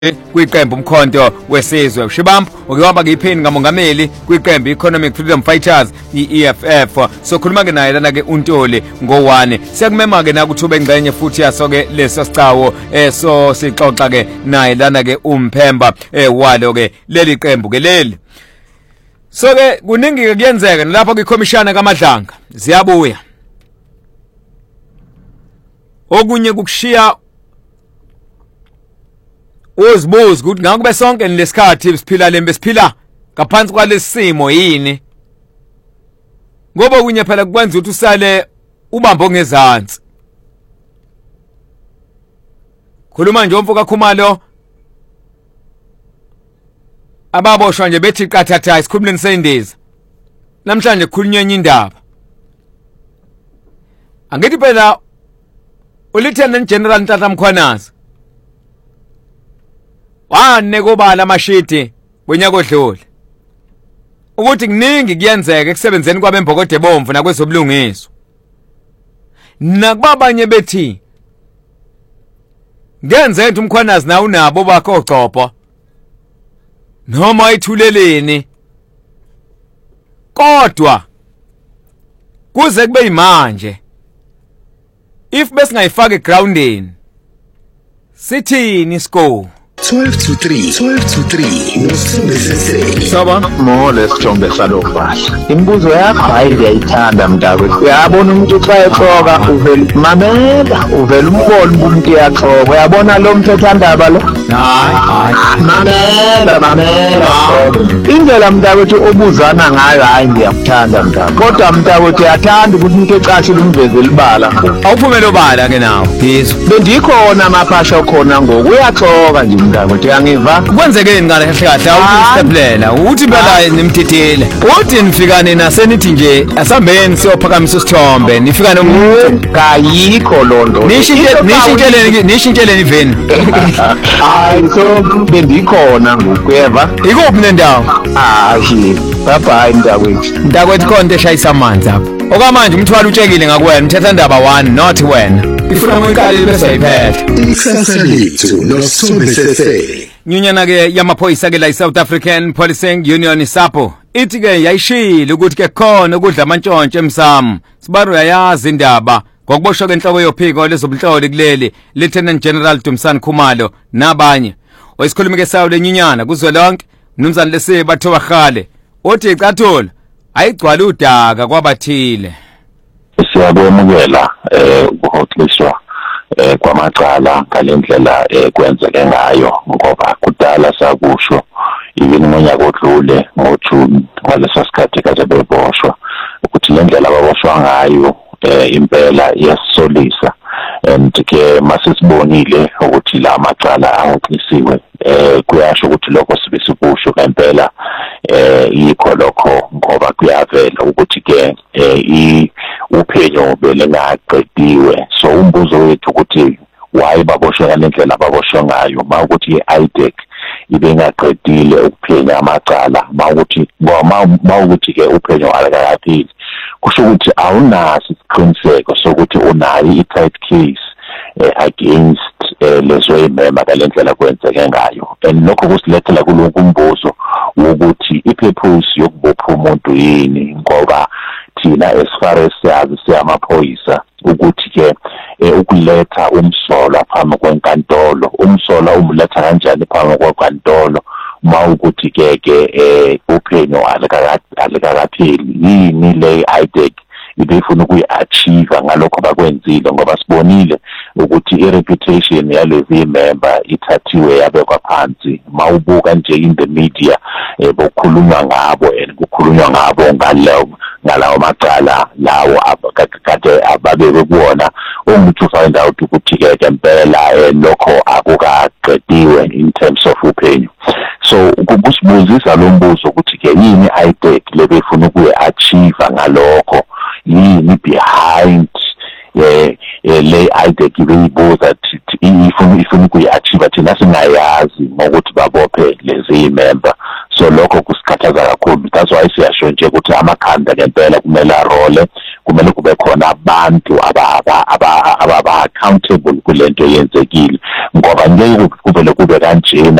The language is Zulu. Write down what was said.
kwiqembu umkhonto wesizwe uShibampu ukihamba ngiphini ngamongameli kwiqembu Economic Freedom Fighters iEFF sokhuluma ke naye lana ke uNtoli ngo1 siyakumema ke nakuthuba engcenye futhi yaso ke leso sicawo so sixoxa ke naye lana ke umphemba walo ke leli qembu ke leli so ke kuningi ke kuyenzeka lapha kwikhomishana kaMadlanga ziyabuya okunye kukushiya uzibuza ukuthi ngakube sonke lesikhathi siphila lembe siphila ngaphansi kwalesimo yini ngoba kunye phela kwenza ukuthi usale ubambo ngezantsi khuluma nje umfuka Khumalo ababoshwa nje bethi qathatha isikhumuleni sendiza namhlanje kukhulunywa enye indaba angithi phela uLieutenant General Ntata Mkhwanazi wane kubala amashiti kwenyaka odlule ukuthi kuningi kuyenzeka ekusebenzeni kwabembokode bomvu nakwezobulungiswa nakubabanye bethi ngenze into uMkhwanazi na unabo bakho ogcopho noma ayithuleleni kodwa kuze kube imanje if besingayifaka egroundini sithini score 12 to 3 nosibesese saba mole sithombe salofahla imibuzo yakho hayi ngiyayithanda mntakwethu uyabona umuntu xa exoka uvela mamela uvela umbona umuntu yaxoka uyabona lo mthethwandaba lo hayi mamela indlela mntakwethu obuzana ngayo hayi ngiyakuthanda mntakwethu kodwa mntakwethu uyathanda ukuthi umuntu ecashile umveze libala awuphumele obala ke nawo yizo bendikhona amaphasha khona ngoku uyaxoka nje mntakwethu yangiva kwenzekeni ngale kahle awusteplela uthi impela nimthithile uthi nifikane nasenithi nje asambeni siyophakamisa isithombe nifikane umuntu kayikho lonto nishintsheleni iveni hayi so bendikhona ngokuyeva ikuphi nendawo hayi bye mntakwethu konke eshayisa amanzi apha okwamanje umthwalo utshekile ngakuwena umthethwandaba 1 not wena ifuna uyiqali bese ayiphethe ikusasa lethu nosibesese Nyunyana ke yamaphoyisa ke la South African Policing Union SAPO ithi ke yayishilo ukuthi ke khona ukudla amantshontshe emsamo sibaro yayazi indaba ngokuboshwa kwenhloko yophiko lezobunhloli kuleli Lieutenant General Dumsani Khumalo nabanye oyisikhulumi ke sawo lenyunyana kuzwelonke mnumzane lesi bathoba khale othi icathola ayigcwala udaka kwabathile siyabonakala ukuhoxiswa kwamacala ngalendlela kwenzeke ngayo ngoba kudala sakusho even ngonyaka odlule ngoJune ngaleso sikhathi kaze beboshwa ukuthi lendlela ababoshwa ngayo impela iyasolisa and ke masisibonile ukuthi la macala ahoxisiwe kuyasho ukuthi lokho sibesukusho ngempela yikho lokho ngoba kuyavela ukuthi ke uphenyo belengaqediwe so umbuzo wethu ukuthi why baboshwa ngalendlela baboshwa ngayo mawukuthi iIDEC ibengaqedile ukuphenya amacala mawukuthi ke uphenyo alakaphili kusho ukuthi awunaso isiqiniseko sokuthi unayo i-tight case against lezo imema kalendlela kwenzeke ngayo and lokho kusilethela kuloko umbuzo ukuthi ipurpose yokubopha umuntu yini ngoba thina as far as siyazi siyamaphoyisa ukuthi ke ukuletha umsolwa phambi kwenkantolo umsolwa umletha kanjani phambi kwenkantolo mawukuthi ke uphenyo alikakapheli yini le IDEC ibefuna ukuyiachieve ngalokho bakwenzile ngoba sibonile ukuthi ireputation yalezi member ithathiwe yabekwa phansi mawubuka nje in the media bokukhulunywa ngabo and kukhulunywa ngabo ngalawo macala lawo kade ababeke kuona umuthi find out ukuthi ke ngempela lokho akukaqediwe in terms of uphenyo so kusibuzisa lo mbuzo ukuthi ke yini iIDEC lebefuna ukuyiachieve ngalokho yini behind le IDEC beyibuza ifuna ukuyiachieve thina singayazi ngokuthi babophe lezi member so lokho kusikhathaza kakhulu that's why siyasho nje ukuthi amakhanda ngempela kumele arole kumele kube khona abantu aba accountable kulento yenzekile ngoba ngeke kuvele kube kanjena